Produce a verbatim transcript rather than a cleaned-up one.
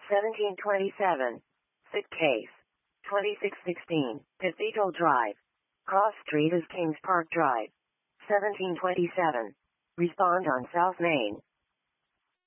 seventeen twenty-seven. Sit case. twenty-six sixteen. Cathedral Drive. Cross Street is Kings Park Drive. seventeen twenty-seven. Respond on South Main.